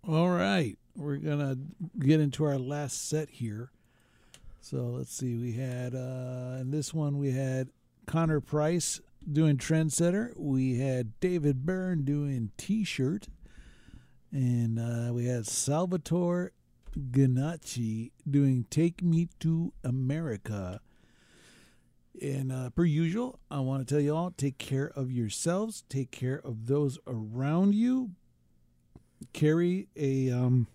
All right. We're going to get into our last set here. So let's see. We had, in this one, we had Connor Price doing Trendsetter. We had David Byrne doing T-shirt. And we had Salvatore Ganacci doing Take Me to America. And per usual, I want to tell you all, take care of yourselves. Take care of those around you. Carry a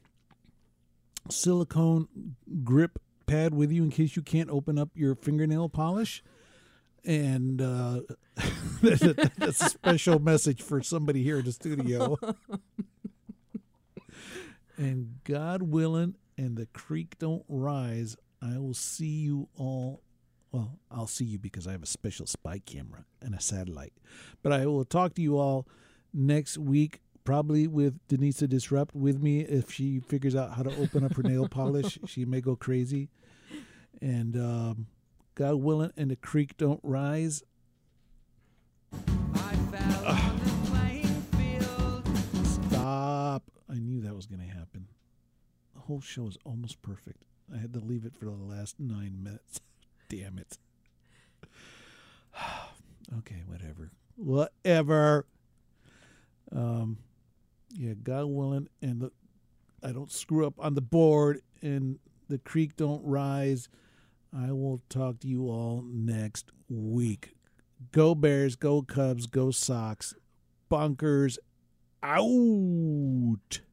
silicone grip pad with you in case you can't open up your fingernail polish. And that's a special message for somebody here in the studio. And God willing, and the creek don't rise, I will see you all. Well, I'll see you because I have a special spy camera and a satellite. But I will talk to you all next week, probably with Denise Disrupt with me. If she figures out how to open up her nail polish, she may go crazy. And God willing, and the creek don't rise. Stop. I knew that was going to happen. The whole show is almost perfect. I had to leave it for the last 9 minutes. Damn it. Okay, whatever. Whatever. Yeah, God willing, and I don't screw up on the board, and the creek don't rise. I will talk to you all next week. Go Bears, go Cubs, go Sox. Bonkers out.